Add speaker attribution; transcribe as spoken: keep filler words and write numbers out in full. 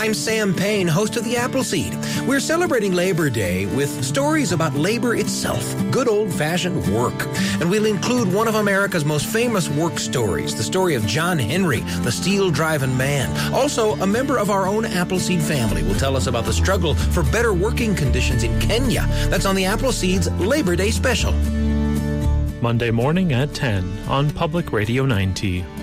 Speaker 1: I'm Sam Payne, host of The Appleseed. We're celebrating Labor Day with stories about labor itself, good old-fashioned work. And we'll include one of America's most famous work stories, the story of John Henry, the steel-driving man. Also, a member of our own Appleseed family will tell us about the struggle for better working conditions in Kenya. That's on The Appleseed's Labor Day special.
Speaker 2: Monday morning at ten on Public Radio ninety.